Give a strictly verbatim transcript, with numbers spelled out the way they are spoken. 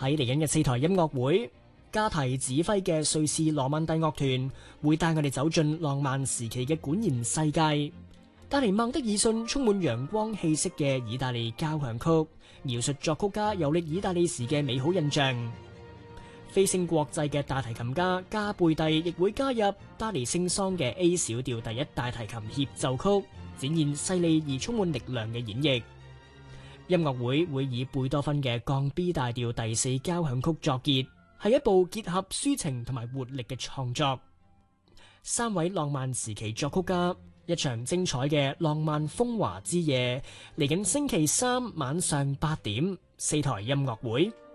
喺嚟緊嘅四台音樂會，加提指揮嘅瑞士羅曼蒂樂團會帶我哋走進浪漫時期嘅管弦世界，帶嚟孟德爾遜充滿陽光氣息嘅意大利交響曲，描述作曲家遊歷意大利時嘅美好印象。飛升國際嘅大提琴家加貝蒂亦會加入巴黎聖桑嘅 A 小調第一大提琴協奏曲，展現細膩而充滿力量嘅演繹。音樂會會以貝多芬嘅降 B 大調第四交響曲作結，係一部結合抒情同埋活力嘅創作。三位浪漫時期作曲家，一場精彩嘅浪漫風華之夜，嚟緊星期三晚上八點，四台音樂會。